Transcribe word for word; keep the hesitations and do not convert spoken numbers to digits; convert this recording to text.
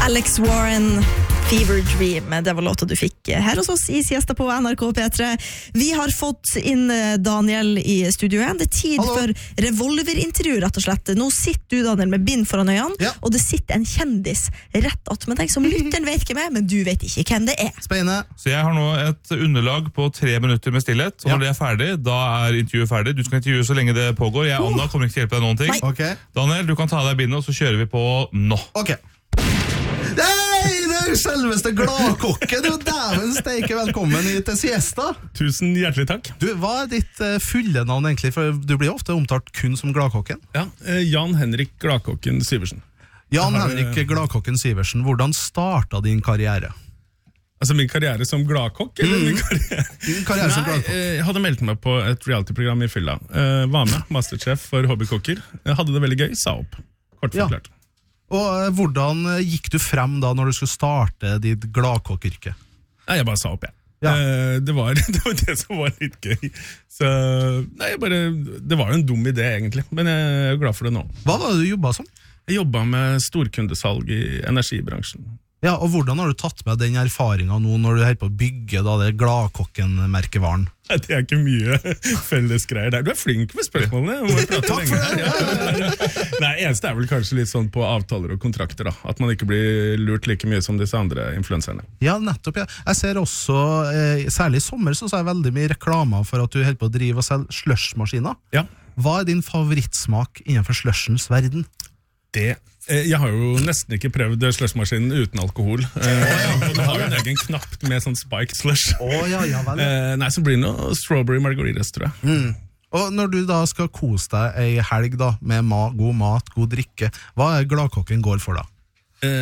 Alex Warren, Fever Dream, det var låta du fikk her hos oss i siesta på N R K P tre. Vi har fått inn Daniel i studio igjen. Det er tid Hallo. For revolverintervju, rett og slett. Nå sitter du, Daniel, med bind foran øynene, ja. Og det sitter en kjendis rett att med deg, som lytteren vet hvem er, men du vet ikke hvem det er. Spennende. Så jeg har nå et underlag på tre minutter med stillhet, og når ja. Det er ferdig, da er intervjuet ferdig. Du skal intervjue så lenge det pågår. Jeg og Anna kommer ikke til å hjelpe deg noen ting. Okay. Daniel, du kan ta deg bindet, og så kjører vi på nå. Ok. Nei, det er jo selveste gladkokken. Du, dæven steike, velkommen hit til siesta. Tusen hjertelig takk. Du, hva er ditt uh, fulle navn egentlig? For du blir ofte omtalt kun som gladkokken. Ja, uh, Jan Henrik Gladkokken Syversen. Jan Henrik uh, Gladkokken Syversen, hvordan startet din karriere? Altså min karriere som gladkokk? Eller mm. min karriere? Din karriere Nei, som gladkokk. Uh, jeg hadde meldt meg på et reality-program i fylla. Uh, var med, masterchef for hobbykokker. Jeg hadde det veldig gøy, sa opp. Kort forklart. Ja. Og uh, hvordan gikk du frem da når du skulle starte ditt gladkokkyrke? Nei, jeg bare sa opp, jeg. Ja. Uh, det, var, det var det som var litt gøy. Så, nei, jeg bare, det var jo en dum idé egentlig, men jeg er glad for det nå. Hva var det du jobbet som? Jeg jobbet med storkundesalg i energibransjen. Ja, og hvordan har du tatt med den erfaringen nå når du er på å bygge da, det gladkokken-merkevaren? Nei, det er ikke mye felles greier der. Du er flink med spørsmålene. Takk for det! Ja. Nei, eneste er vel kanskje litt sånn på avtaler og kontrakter da. At man ikke blir lurt like mye som disse andre influenserne. Ja, nettopp, ja. Jeg ser også, eh, særlig i sommer, så er jeg veldig mye reklamer for at du holder på å drive og selge slushmaskiner. Ja. Hva er din favorittsmak innenfor slushens verden? Det Jeg har jo nesten ikke prøvd slushmaskinen uten alkohol. Eh, du har jo en egen knapp med sånn spiked slush. Oh, ja, ja, vel. Eh, nei, så blir det noe strawberry margaritas, tror jeg. Mm. Og når du da skal kose deg ei helg da, med ma- god mat, god drikke, hva er gladkokken går for da?